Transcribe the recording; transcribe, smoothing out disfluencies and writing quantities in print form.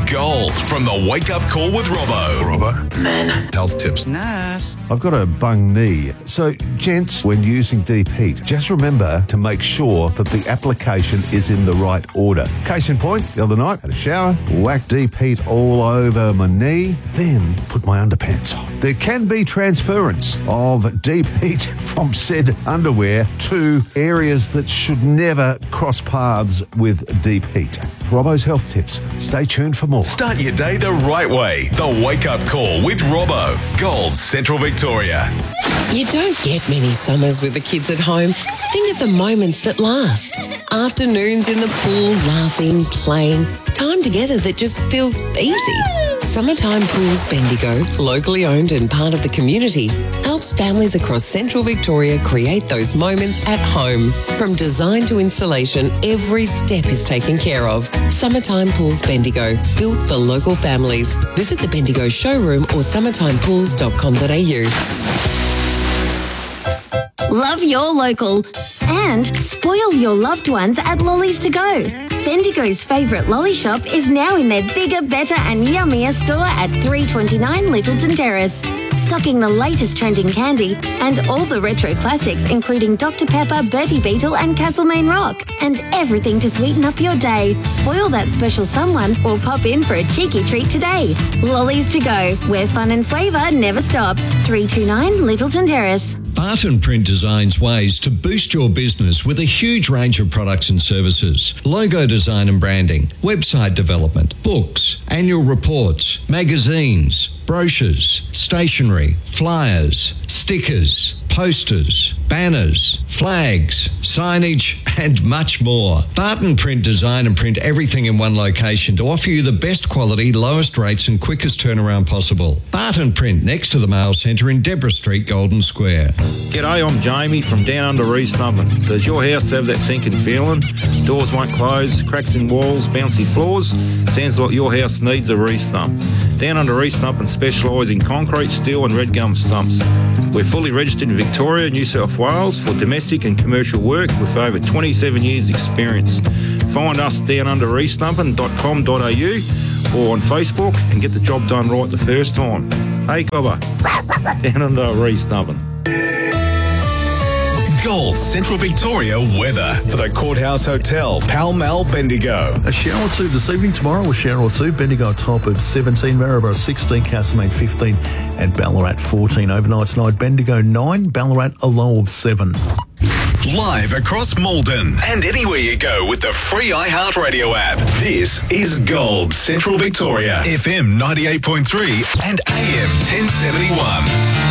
Gold from the Wake Up Call with Robbo. Men. Health tips. Nurse. I've got a bung knee. So, gents, when using Deep Heat, just remember to make sure that the application is in the right order. Case in point, the other night, had a shower, whacked Deep Heat all over my knee, then put my underpants on. There can be transference of Deep Heat from said underwear to areas that should never cross paths with Deep Heat. Robbo's Health Tips. Stay tuned for more. Start your day the right way. The Wake Up Call with Robbo. Gold, Central Victoria. You don't get many summers with the kids at home. Think of the moments that last. Afternoons in the pool, laughing, playing. Time together that just feels easy. Summertime Pools Bendigo, locally owned and part of the community, helps families across Central Victoria create those moments at home. From design to installation, every step is taken care of. Summertime Pools Bendigo, built for local families. Visit the Bendigo showroom or summertimepools.com.au. Love your local and spoil your loved ones at Lollies to Go. Bendigo's favourite lolly shop is now in their bigger, better and yummier store at 329 Littleton Terrace. Stocking the latest trending candy and all the retro classics including Dr Pepper, Bertie Beetle and Castlemaine Rock. And everything to sweeten up your day. Spoil that special someone or pop in for a cheeky treat today. Lollies to Go, where fun and flavour never stop. 329 Littleton Terrace. Barton Print designs ways to boost your business with a huge range of products and services. Logo design and branding, website development, books, annual reports, magazines, brochures, stationery, flyers, stickers, posters, banners, flags, signage and much more. Barton Print design and print everything in one location to offer you the best quality, lowest rates and quickest turnaround possible. Barton Print next to the Mail Centre in Deborah Street, Golden Square. G'day, I'm Jamie from down under Reesnubbin. Does your house have that sinking feeling? Doors won't close, cracks in walls, bouncy floors? Sounds like your house needs a re-stump. Down under Reesnubbin specialise in concrete, steel and red gum stumps. We're fully registered in Victoria, New South Wales for domestic and commercial work with over 27 years experience. Find us downunderreesnubbin.com.au or on Facebook and get the job done right the first time. Hey, Cobber. Down under Reesnubbin. Gold, Central Victoria weather for the Courthouse Hotel, Pall Mall, Bendigo. A shower or two this evening. Tomorrow a shower or two. Bendigo top of 17, Maryborough 16, Castlemaine 15 and Ballarat 14. Overnight tonight, Bendigo 9, Ballarat a low of 7. Live across Malden and anywhere you go with the free iHeartRadio app. This is Gold, Central Victoria, FM 98.3 and AM 1071.